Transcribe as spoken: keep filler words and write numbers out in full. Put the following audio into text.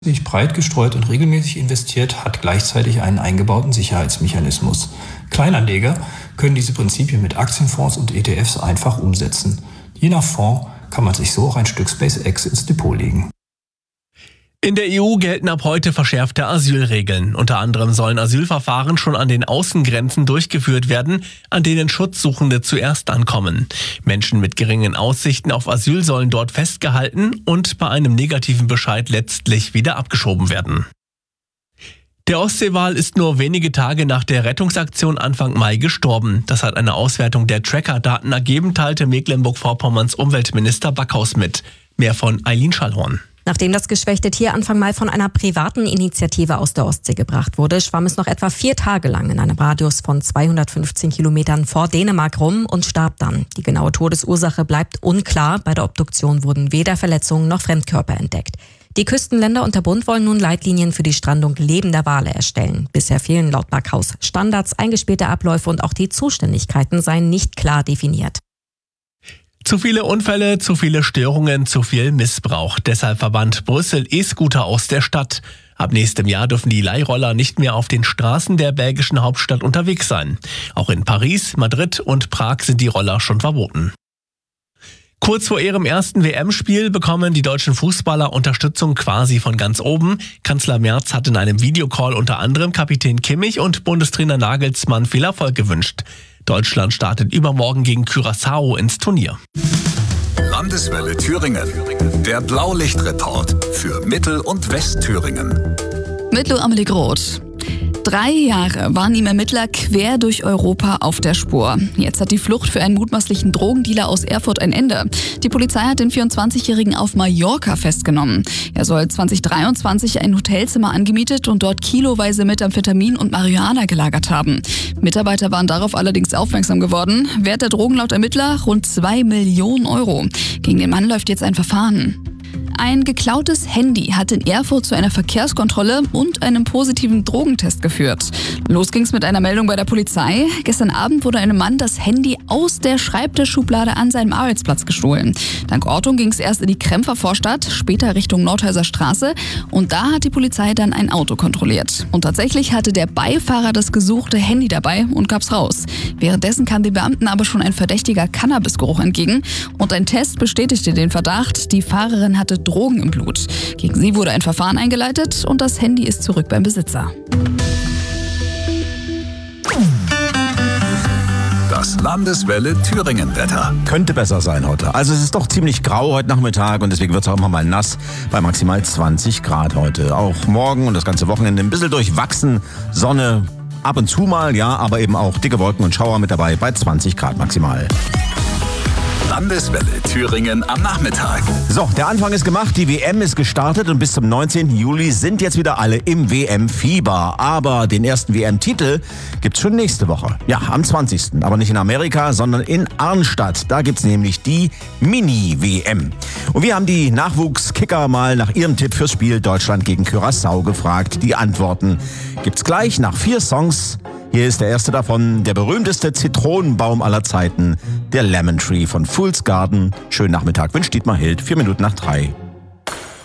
Sich breit gestreut und regelmäßig investiert, hat gleichzeitig einen eingebauten Sicherheitsmechanismus. Kleinanleger können diese Prinzipien mit Aktienfonds und E T Fs einfach umsetzen. Je nach Fonds kann man sich so auch ein Stück SpaceX ins Depot legen. In der E U gelten ab heute verschärfte Asylregeln. Unter anderem sollen Asylverfahren schon an den Außengrenzen durchgeführt werden, an denen Schutzsuchende zuerst ankommen. Menschen mit geringen Aussichten auf Asyl sollen dort festgehalten und bei einem negativen Bescheid letztlich wieder abgeschoben werden. Der Ostseewal ist nur wenige Tage nach der Rettungsaktion Anfang Mai gestorben. Das hat eine Auswertung der Tracker-Daten ergeben, teilte Mecklenburg-Vorpommerns Umweltminister Backhaus mit. Mehr von Eileen Schallhorn. Nachdem das geschwächte Tier Anfang Mai von einer privaten Initiative aus der Ostsee gebracht wurde, schwamm es noch etwa vier Tage lang in einem Radius von zweihundertfünfzehn Kilometern vor Dänemark rum und starb dann. Die genaue Todesursache bleibt unklar. Bei der Obduktion wurden weder Verletzungen noch Fremdkörper entdeckt. Die Küstenländer und der Bund wollen nun Leitlinien für die Strandung lebender Wale erstellen. Bisher fehlen laut Backhaus Standards, eingespielte Abläufe und auch die Zuständigkeiten seien nicht klar definiert. Zu viele Unfälle, zu viele Störungen, zu viel Missbrauch. Deshalb verbannt Brüssel E-Scooter aus der Stadt. Ab nächstem Jahr dürfen die Leihroller nicht mehr auf den Straßen der belgischen Hauptstadt unterwegs sein. Auch in Paris, Madrid und Prag sind die Roller schon verboten. Kurz vor ihrem ersten W M-Spiel bekommen die deutschen Fußballer Unterstützung quasi von ganz oben. Kanzler Merz hat in einem Videocall unter anderem Kapitän Kimmich und Bundestrainer Nagelsmann viel Erfolg gewünscht. Deutschland startet übermorgen gegen Curaçao ins Turnier. Landeswelle Thüringen. Der Blaulichtreport für Mittel- und Westthüringen. Mit Lo Amelie Groth. Drei Jahre waren ihm Ermittler quer durch Europa auf der Spur. Jetzt hat die Flucht für einen mutmaßlichen Drogendealer aus Erfurt ein Ende. Die Polizei hat den vierundzwanzigjährigen auf Mallorca festgenommen. Er soll zwanzig dreiundzwanzig ein Hotelzimmer angemietet und dort kiloweise Methamphetamin und Marihuana gelagert haben. Mitarbeiter waren darauf allerdings aufmerksam geworden. Wert der Drogen laut Ermittler rund zwei Millionen Euro. Gegen den Mann läuft jetzt ein Verfahren. Ein geklautes Handy hat in Erfurt zu einer Verkehrskontrolle und einem positiven Drogentest geführt. Los ging's mit einer Meldung bei der Polizei. Gestern Abend wurde einem Mann das Handy aus der Schreibtischschublade an seinem Arbeitsplatz gestohlen. Dank Ortung ging's erst in die Krempfer Vorstadt, später Richtung Nordhäuser Straße und da hat die Polizei dann ein Auto kontrolliert. Und tatsächlich hatte der Beifahrer das gesuchte Handy dabei und gab's raus. Währenddessen kam den Beamten aber schon ein verdächtiger Cannabisgeruch entgegen und ein Test bestätigte den Verdacht, die Fahrerin hatte Drogen im Blut. Gegen sie wurde ein Verfahren eingeleitet und das Handy ist zurück beim Besitzer. Das Landeswelle Thüringen-Wetter. Könnte besser sein heute. Also es ist doch ziemlich grau heute Nachmittag und deswegen wird es auch immer mal nass bei maximal zwanzig Grad heute. Auch morgen und das ganze Wochenende ein bisschen durchwachsen. Sonne ab und zu mal, ja, aber eben auch dicke Wolken und Schauer mit dabei bei zwanzig Grad maximal. Landeswelle Thüringen am Nachmittag. So, der Anfang ist gemacht, die W M ist gestartet und bis zum neunzehnten Juli sind jetzt wieder alle im W M-Fieber. Aber den ersten W M-Titel gibt's schon nächste Woche. Ja, am zwanzigsten Aber nicht in Amerika, sondern in Arnstadt. Da gibt's nämlich die Mini-W M. Und wir haben die Nachwuchskicker mal nach ihrem Tipp fürs Spiel Deutschland gegen Curaçao gefragt. Die Antworten gibt's gleich nach vier Songs. Hier ist der erste davon, der berühmteste Zitronenbaum aller Zeiten, der Lemon Tree von Fool's Garden. Schönen Nachmittag, wünscht Dietmar Hild, vier Minuten nach drei.